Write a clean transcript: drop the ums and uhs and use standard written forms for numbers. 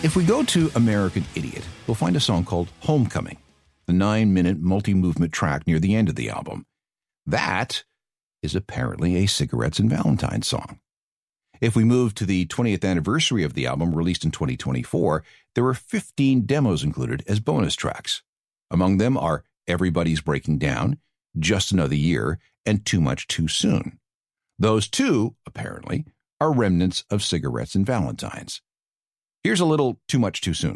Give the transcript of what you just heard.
If we go to American Idiot, we'll find a song called Homecoming, the 9-minute multi-movement track near the end of the album. That is apparently a Cigarettes and Valentine song. If we move to the 20th anniversary of the album, released in 2024, there were 15 demos included as bonus tracks. Among them are Everybody's Breaking Down, Just Another Year, and Too Much Too Soon. Those two, apparently, are remnants of Cigarettes and Valentines. Here's a little Too Much Too Soon.